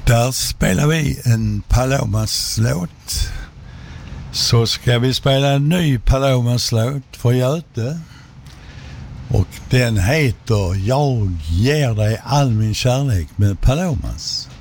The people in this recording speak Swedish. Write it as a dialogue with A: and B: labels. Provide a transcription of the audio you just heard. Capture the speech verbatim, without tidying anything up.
A: Där spelar vi en Palomas-låt. Så ska vi spela en ny Palomas-låt för Göte. Och den heter Jag ger dig all min kärlek med Palomas.